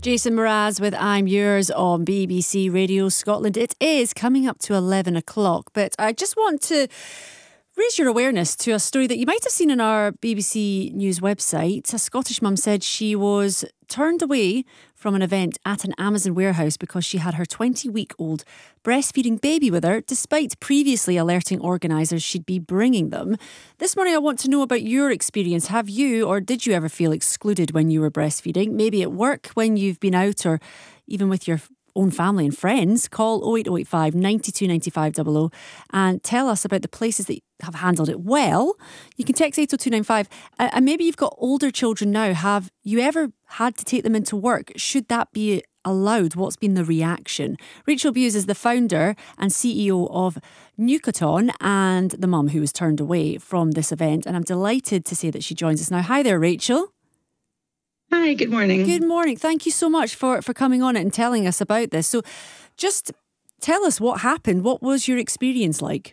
Jason Mraz with I'm Yours on BBC Radio Scotland. It is coming up to 11 o'clock, but I just want to raise your awareness to a story that you might have seen on our BBC News website. A Scottish mum said she was turned away from an event at an Amazon warehouse because she had her 20-week-old breastfeeding baby with her, despite previously alerting organisers she'd be bringing them. This morning I want to know about your experience. Have you or did you ever feel excluded when you were breastfeeding? Maybe at work when you've been out or even with your own family and friends. Call 08085 92 95 00 and tell us about the places that have handled it well. You can text 80295 and maybe you've got older children now. Have you ever had to take them into work? Should that be allowed? What's been the reaction? Rachel Buse is the founder and CEO of Nucaton and the mum who was turned away from this event, and I'm delighted to say that she joins us now. Hi there, Rachel. Hi, good morning. Good morning. Thank you so much for coming on it and telling us about this. So just tell us what happened. What was your experience like?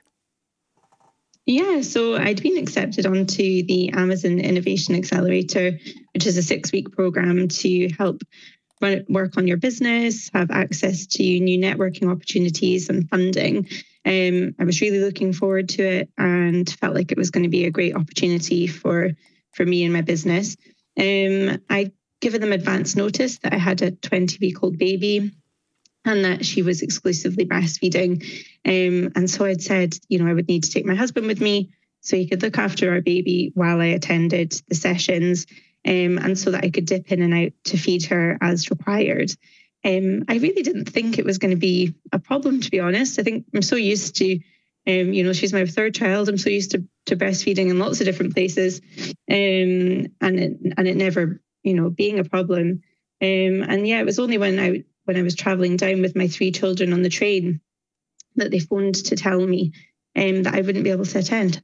Yeah, so I'd been accepted onto the Amazon Innovation Accelerator, which is a 6-week program to help work on your business, have access to new networking opportunities and funding. I was really looking forward to it and felt like it was going to be a great opportunity for me and my business. I'd given them advance notice that I had a 20-week-old baby and that she was exclusively breastfeeding. And so I'd said, I would need to take my husband with me so he could look after our baby while I attended the sessions, and so that I could dip in and out to feed her as required. I really didn't think it was going to be a problem, to be honest. I think I'm so used to, she's my third child. I'm so used to breastfeeding in lots of different places, and it never, being a problem. It was only when I was traveling down with my 3 children on the train that they phoned to tell me that I wouldn't be able to attend.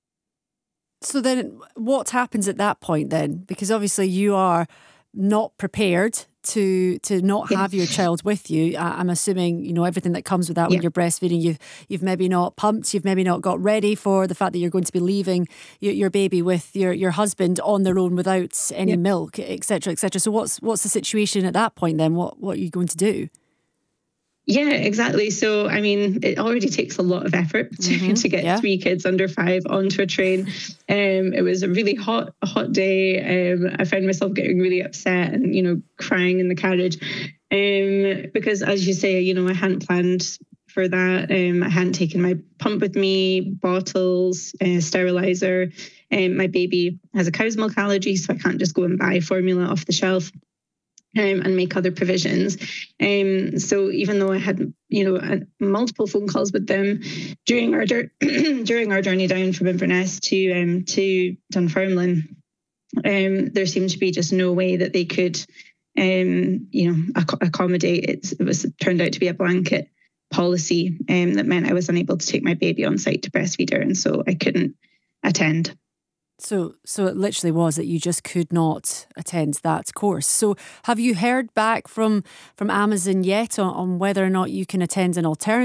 So then what happens at that point then? Because obviously you are not prepared to not have your child with you. I'm assuming, everything that comes with that when you're breastfeeding, you've maybe not pumped, you've maybe not got ready for the fact that you're going to be leaving your baby with your husband on their own without any milk, etc., etc. So what's the situation at that point then? What are you going to do? Yeah, exactly. So, it already takes a lot of effort to get 3 kids under 5 onto a train. It was a really hot day. I found myself getting really upset and, crying in the carriage. Because as you say, I hadn't planned for that. I hadn't taken my pump with me, bottles, sterilizer. My baby has a cow's milk allergy, so I can't just go and buy formula off the shelf. And make other provisions. So even though I had, multiple phone calls with them during our journey down from Inverness to Dunfermline, there seemed to be just no way that they could, accommodate it. It turned out to be a blanket policy that meant I was unable to take my baby on site to breastfeed her, and so I couldn't attend. So it literally was that you just could not attend that course. So have you heard back from Amazon yet on whether or not you can attend an alternative